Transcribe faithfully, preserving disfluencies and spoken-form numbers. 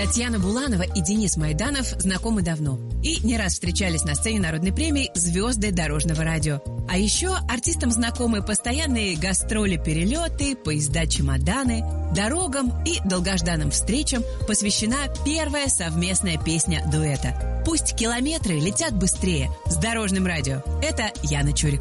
Татьяна Буланова и Денис Майданов знакомы давно и не раз встречались на сцене народной премии «Звезды дорожного радио». А еще артистам знакомы постоянные гастроли-перелеты, поезда-чемоданы. Дорогам и долгожданным встречам посвящена первая совместная песня дуэта. «Пусть километры летят быстрее» с Дорожным радио. Это Яна Чурик.